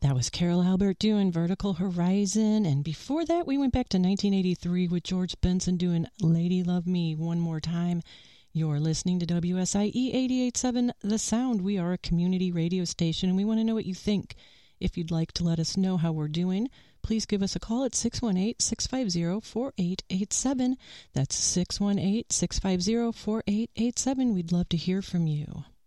That was Carol Albert doing Vertical Horizon. And before that, we went back to 1983 with George Benson doing Lady Love Me one more time. You're listening to WSIE 88.7 The Sound. We are a community radio station, and we want to know what you think. If you'd like to let us know how we're doing, please give us a call at 618-650-4887. That's 618-650-4887. We'd love to hear from you.